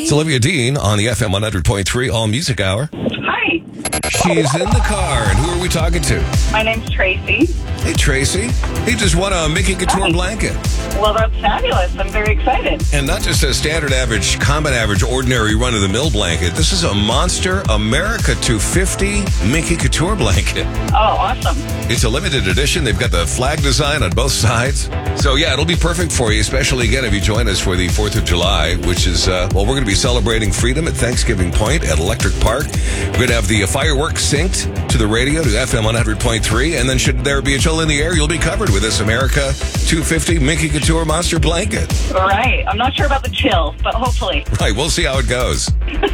It's Olivia Dean on the FM 100.3 All Music Hour. Hi, She's in the car, and who are we talking to? my name's Tracy. Hey, Tracy. He just won a Mickey Couture blanket. Well, that's fabulous. I'm very excited. And not just a standard average, combat average, ordinary run-of-the-mill blanket. This is a Monster America 250 Mickey Couture blanket. Oh, awesome. It's a limited edition. They've got the flag design on both sides. So, yeah, it'll be perfect for you, especially, again, if you join us for the 4th of July, which is, we're going to be celebrating freedom at Thanksgiving Point at Electric Park. We're going to have the fireworks synced to the radio to FM 100.3, and then should there be a chill in the air, you'll be covered with this America 250 Mickey Couture Monster blanket. Right. I'm not sure about the chill, but hopefully. Right, we'll see how it goes.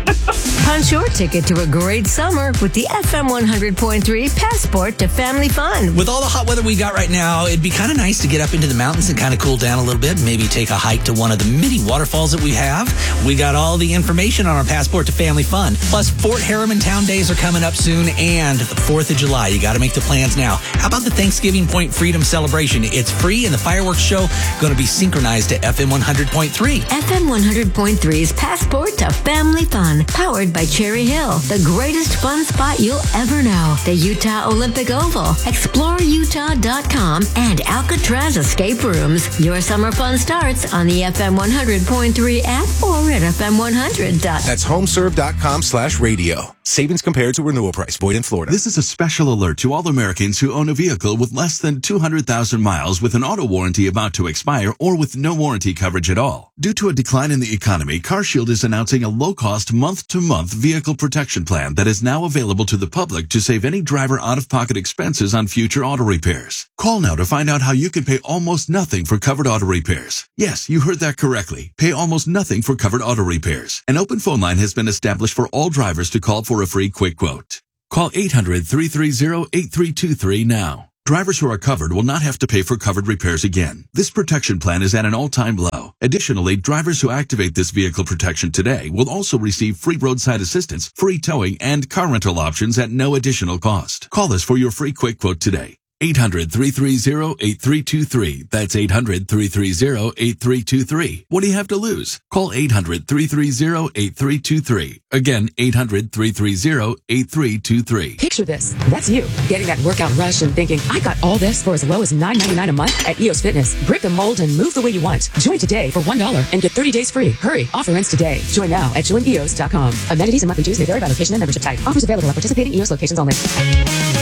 Punch your ticket to a great summer with the FM 100.3 Passport to Family Fun. With all the hot weather we got right now, it'd be kind of nice to get up into the mountains and kind of cool down a little bit. Maybe take a hike to one of the many waterfalls that we have. We got all the information on our Passport to Family Fun. Plus, Fort Harriman Town Days are coming up soon, and the 4th of July. You got to make the plans now. How about the Thanksgiving Point Freedom Celebration? It's free, and the fireworks show going to be synchronized to FM 100.3. FM 100.3's Passport to Family Fun, powered by Cherry Hill, the greatest fun spot you'll ever know. The Utah Olympic Oval, ExploreUtah.com, and Alcatraz Escape Rooms. Your summer fun starts on the FM 100.3 app or at FM100. That's homeserve.com/radio. Savings compared to renewal price. Void in Florida. This is a special alert to all Americans who own a vehicle with less than 200,000 miles with an auto warranty about to expire or with no warranty coverage at all. Due to a decline in the economy, CarShield is announcing a low-cost month-to-month vehicle protection plan that is now available to the public to save any driver out-of-pocket expenses on future auto repairs. Call now to find out how you can pay almost nothing for covered auto repairs. Yes, you heard that correctly. Pay almost nothing for covered auto repairs. An open phone line has been established for all drivers to call for a free quick quote. Call 800-330-8323 now. Drivers who are covered will not have to pay for covered repairs again. This protection plan is at an all-time low. Additionally, drivers who activate this vehicle protection today will also receive free roadside assistance, free towing, and car rental options at no additional cost. Call us for your free quick quote today. 800-330-8323. That's 800-330-8323. What do you have to lose? Call 800-330-8323. Again, 800-330-8323. Picture this. That's you, getting that workout rush and thinking, I got all this for as low as $9.99 a month at EOS Fitness. Break the mold and move the way you want. Join today for $1 and get 30 days free. Hurry, offer ends today. Join now at joineos.com. Amenities and monthly dues may vary by location and membership type. Offers available at participating EOS locations only.